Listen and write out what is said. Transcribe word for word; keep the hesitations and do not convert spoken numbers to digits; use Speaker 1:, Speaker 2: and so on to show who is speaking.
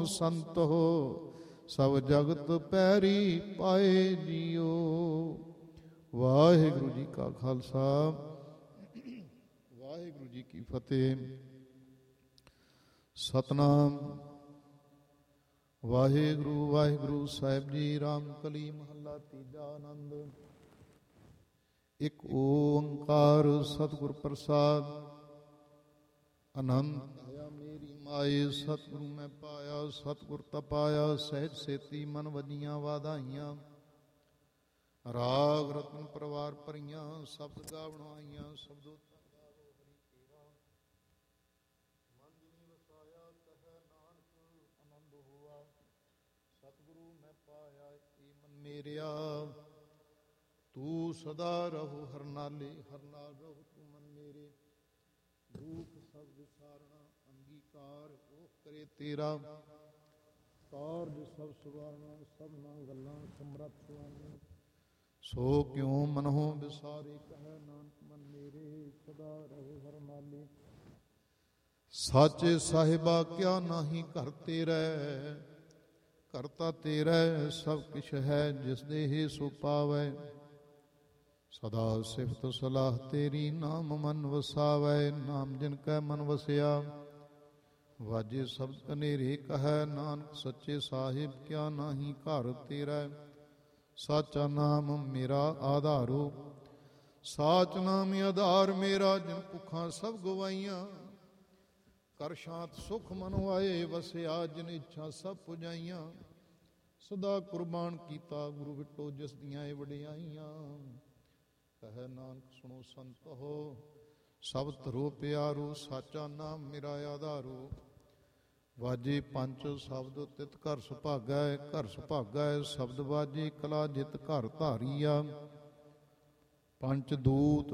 Speaker 1: ਸੰਤ ਹੋ ਸਭ ਜਗਤ ਪੈਰੀ ਪਾਏ ਜੀਓ। ਵਾਹਿਗੁਰੂ ਜੀ ਕਾ ਖਾਲਸਾ ਵਾਹਿਗੁਰੂ ਜੀ ਕੀ ਫਤਿਹ। ਸਤਨਾਮ ਵਾਹਿਗੁਰੂ ਵਾਹਿਗੁਰੂ ਸਾਹਿਬ ਜੀ। ਰਾਮ ਕਲੀ ਮਹੱਲਾ ਤੀਜਾ। ਆਨੰਦ। ਇੱਕ ਓੰਕਾਰ ਸਤਿਗੁਰ ਪ੍ਰਸਾਦ। ਆਨੰਦ ਆਇਆ ਮੇਰੀ ਮਾਏ ਸਤਿਗੁਰੂ ਮੈਂ ਪਾਇਆ। ਸਤਿਗੁਰ ਤਪਾਇਆ ਸਹਿਜ ਸੇਤੀ ਮਨ ਵਧੀਆਂ ਵਾਧਾਈਆਂ। ਰਾਗ ਰਤਨ ਪਰਵਾਰ ਭਰੀਆਂ ਸ਼ਬਦ ਗਾਵਣ ਆਈਆਂ। ਸ਼ਬਦੋ ਸਤਿਗੁਰੂ ਮੈਂ ਪਾਇਆ ਏ ਮਨ ਮੇਰਿਆ। ਤੂੰ ਸਦਾ ਰਹੋ ਹਰ ਨਾਲੇ ਹਰ ਨਾਲ ਰਹੋ ਤੂੰ ਮਨ ਮੇਰੇ। ਦੁਖ ਸਭ ਵਿਸਾਰਣਾ ਅੰਗੀਕਾਰ ਉਹ ਕਰੇ ਤੇਰਾ। ਕਾਰਜ ਸਭ ਸੁਵਾਰਨਾ ਸਭਨਾ ਗੱਲਾਂ ਸਮਰੱਥ ਸੁਆਮੀ। ਸੋ ਕਿਉ ਮਨਹੁ ਵਿਸਾਰੇ ਕਹਿ ਨਾਨਕ ਮਨ ਮੇਰੇ। ਸਦਾ ਰਹੋ ਹਰ ਨਾਲੇ। ਸਾਚੇ ਸਾਹਿਬਾ ਕਿਆ ਨਾਹੀ ਘਰ ਤੇਰਾ। ਕਰਤਾ ਤੇਰਾ ਸਭ ਕਿਛ ਹੈ ਜਿਸ ਦੇਹ ਸੋ ਪਾਵੈ। ਸਦਾ ਸਿਫਤ ਸਲਾਹ ਤੇਰੀ ਨਾਮ ਮਨ ਵਸਾਵੈ। ਨਾਮ ਜਿਨ ਕੈ ਮਨ ਵਸਿਆ ਵਾਜੇ ਸ਼ਬਦ ਕਨੇਰੇ ਕਹੈ। ਨਾਨਕ ਸੱਚੇ ਸਾਹਿਬ ਕਿਆ ਨਾਹੀ ਘਰ ਤੇਰਾ। ਸਾਚਾ ਨਾਮ ਮੇਰਾ ਆਧਾਰੋ ਸਾਚ ਨਾਮ ਆਧਾਰ ਮੇਰਾ। ਜਿਨ ਭੁੱਖਾਂ ਸਭ ਗਵਾਈਆਂ ਕਰ ਸ਼ਾਂਤ ਸੁਖ ਮਨ ਆਏ ਵਸਿਆ। ਜਿਨ ਇੱਛਾ ਸਭ ਪੁਜਾਈਆਂ ਸਦਾ ਕੁਰਬਾਨ ਕੀਤਾ ਗੁਰੂ ਵਿਟੋ ਜਿਸ ਦੀਆਂ ਇਹ ਵਡਿਆਈਆਂ। ਕਹਿ ਨਾਨਕ ਸੁਣੋ ਸੰਤ ਹੋ ਸਭ ਧਰੋ ਪਿਆਰੋ। ਸਾਚਾ ਨਾਮ ਮੇਰਾ ਆਧਾਰੋ। ਵਾਜੇ ਪੰਜ ਸ਼ਬਦ ਤਿਤ ਘਰ ਸੁਭਾਗੈ। ਘਰ ਸੁਭਾਗੈ ਸ਼ਬਦ ਵਾਜੇ ਕਲਾ ਜਿਤ ਘਰ ਧਾਰੀਆ। ਪੰਚ ਦੂਤ